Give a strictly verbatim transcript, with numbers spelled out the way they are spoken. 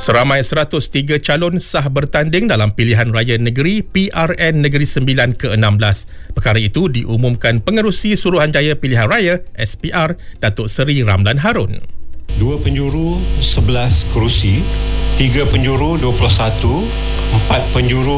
Seramai seratus tiga calon sah bertanding dalam pilihan raya negeri P R N Negeri Sembilan ke enam belas. Perkara itu diumumkan Pengerusi Suruhanjaya Pilihan Raya S P R Datuk Seri Ramlan Harun. Dua penjuru sebelas kerusi, tiga penjuru dua puluh satu, empat penjuru